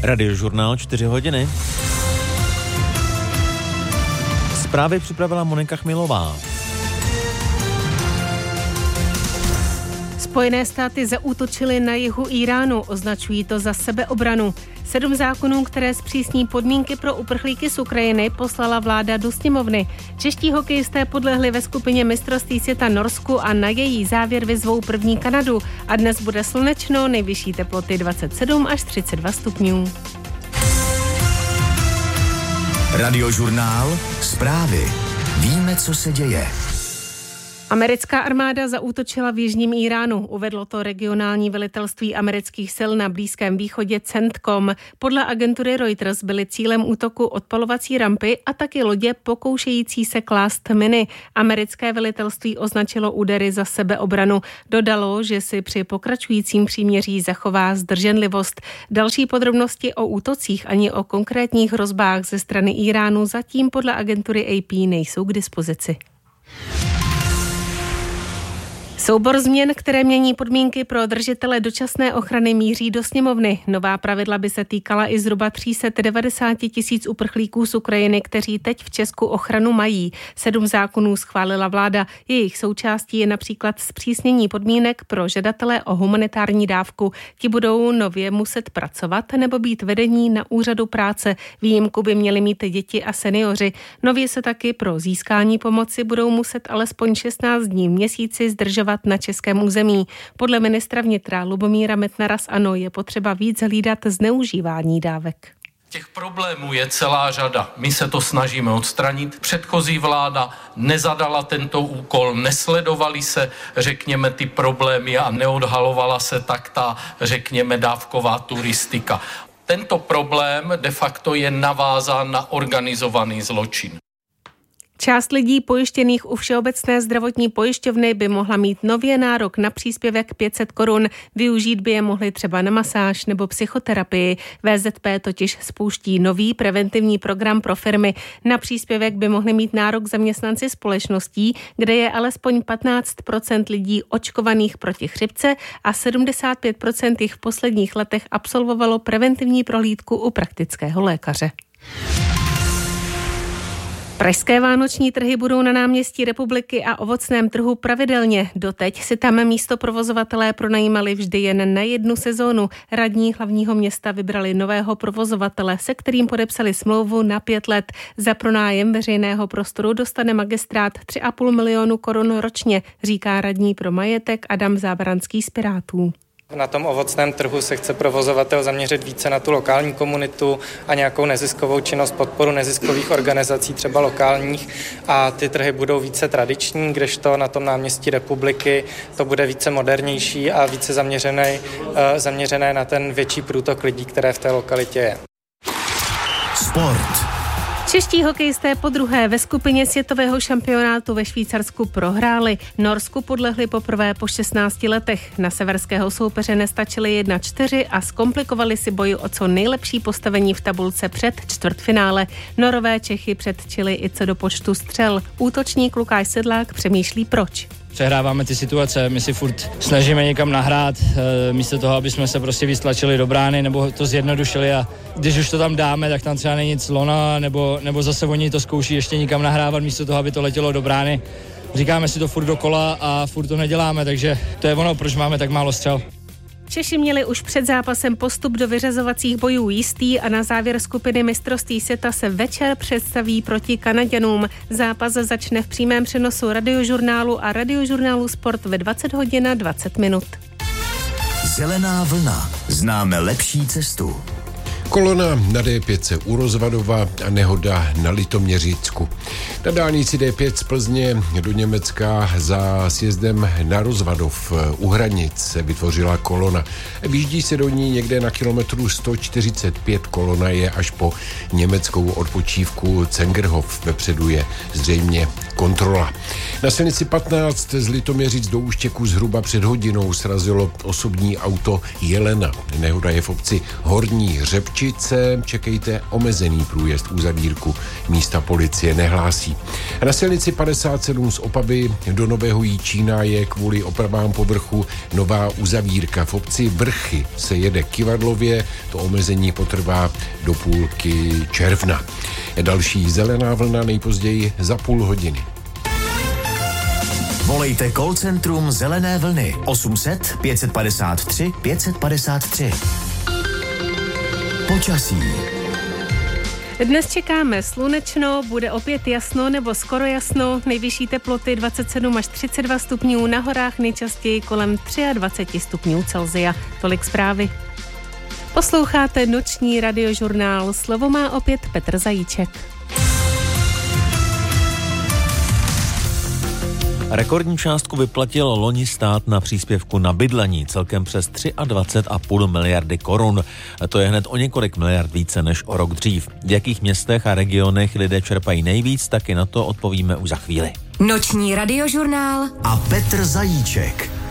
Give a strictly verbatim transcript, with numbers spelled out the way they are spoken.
Radiožurnál čtyři hodiny. Zprávy připravila Monika Chmilová. Spojené státy zaútočily na jihu Íránu, označují to za sebeobranu. Sedm zákonů, které zpřísní podmínky pro uprchlíky z Ukrajiny, poslala vláda do sněmovny. Čeští hokejisté podlehli ve skupině mistrovství světa Norsku a na její závěr vyzvou první Kanadu. A dnes bude slunečno, nejvyšší teploty dvacet sedm až třicet dva stupňů. Radiožurnál, zprávy. Víme, co se děje. Americká armáda zaútočila v jižním Íránu, uvedlo to regionální velitelství amerických sil na Blízkém východě CENTCOM. Podle agentury Reuters byly cílem útoku odpalovací rampy a taky lodě pokoušející se klást miny. Americké velitelství označilo údery za sebeobranu. Dodalo, že si při pokračujícím příměří zachová zdrženlivost. Další podrobnosti o útocích ani o konkrétních hrozbách ze strany Íránu zatím podle agentury A P nejsou k dispozici. Soubor změn, které mění podmínky pro držitele dočasné ochrany, míří do sněmovny. Nová pravidla by se týkala i zhruba tři sta devadesát tisíc uprchlíků z Ukrajiny, kteří teď v Česku ochranu mají. Sedm zákonů schválila vláda. Jejich součástí je například zpřísnění podmínek pro žadatele o humanitární dávku. Ti budou nově muset pracovat nebo být vedení na úřadu práce. Výjimku by měli mít děti a seniori. Nově se taky pro získání pomoci budou muset alespoň šestnáct dní v měsíci zdržovat na českém území. Podle ministra vnitra Lubomíra Metnara z ANO je potřeba víc hlídat zneužívání dávek. Těch problémů je celá řada. My se to snažíme odstranit. Předchozí vláda nezadala tento úkol, nesledovaly se, řekněme, ty problémy a neodhalovala se tak ta, řekněme, dávková turistika. Tento problém de facto je navázán na organizovaný zločin. Část lidí pojištěných u Všeobecné zdravotní pojišťovny by mohla mít nově nárok na příspěvek pět set korun. Využít by je mohli třeba na masáž nebo psychoterapii. V Z P totiž spouští nový preventivní program pro firmy. Na příspěvek by mohli mít nárok zaměstnanci společností, kde je alespoň patnáct procent lidí očkovaných proti chřipce a sedmdesát pět procent jich v posledních letech absolvovalo preventivní prohlídku u praktického lékaře. Pražské vánoční trhy budou na náměstí Republiky a ovocném trhu pravidelně. Doteď si tam místo provozovatelé pronajímali vždy jen na jednu sezónu. Radní hlavního města vybrali nového provozovatele, se kterým podepsali smlouvu na pět let. Za pronájem veřejného prostoru dostane magistrát tři a půl milionu korun ročně, říká radní pro majetek Adam Zábranský z Pirátů. Na tom ovocném trhu se chce provozovatel zaměřit více na tu lokální komunitu a nějakou neziskovou činnost, podporu neziskových organizací, třeba lokálních, a ty trhy budou více tradiční, kdežto na tom náměstí Republiky to bude více modernější a více zaměřené, zaměřené na ten větší průtok lidí, které v té lokalitě je. Sport. Čeští hokejisté podruhé ve skupině světového šampionátu ve Švýcarsku prohráli. Norsku podlehli poprvé po šestnácti letech. Na severského soupeře nestačili jedna čtyři a zkomplikovali si boj o co nejlepší postavení v tabulce před čtvrtfinále. Norové Čechy předčili i co do počtu střel. Útočník Lukáš Sedlák přemýšlí proč. Přehráváme ty situace, my si furt snažíme někam nahrát, e, místo toho, aby jsme se prostě vystlačili do brány nebo to zjednodušili, a když už to tam dáme, tak tam třeba není nic lona, nebo, nebo zase oni to zkouší ještě někam nahrávat, místo toho, aby to letělo do brány. Říkáme si to furt dokola a furt to neděláme, takže to je ono, proč máme tak málo střel. Češi měli už před zápasem postup do vyřazovacích bojů jistý a na závěr skupiny mistrovství světa se večer představí proti Kanaďanům. Zápas začne v přímém přenosu Radiožurnálu a Radiožurnálu Sport ve dvacet hodin a dvacet minut. Zelená vlna. Známe lepší cestu. Kolona na D pět se u Rozvadova a nehoda na Litoměřicku. Na dálnici D pět z Plzně do Německa za sjezdem na Rozvadov u hranic se vytvořila kolona. Vyjíždí se do ní někde na kilometru sto čtyřicet pět. Kolona je až po německou odpočívku Zengerhof. Vepředu je zřejmě kontrola. Na silnici patnáct z Litoměřic do Úštěku zhruba před hodinou srazilo osobní auto Jelena. Nehoda je v obci Horní Hřebči Střečice, čekejte omezený průjezd, uzavírku, místa policie nehlásí. Na silnici padesát sedm z Opavy do Nového Jičína je kvůli opravám povrchu nová uzavírka. V obci Vrchy se jede Kyvadlově, to omezení potrvá do půlky června. Další zelená vlna nejpozději za půl hodiny. Volejte call centrum Zelené vlny osm set pět padesát tři pět padesát tři. Počasí. Dnes čekáme slunečno, bude opět jasno nebo skoro jasno, nejvyšší teploty dvacet sedm až třicet dva stupňů, na horách nejčastěji kolem dvacet tři stupňů Celsia. Tolik zprávy. Posloucháte noční radiožurnál, slovo má opět Petr Zajíček. Rekordní částku vyplatil loni stát na příspěvku na bydlení, celkem přes dvacet tři celá pět miliardy korun. To je hned o několik miliard více než o rok dřív. V jakých městech a regionech lidé čerpají nejvíc, taky na to odpovíme už za chvíli. Noční radiožurnál a Petr Zajíček.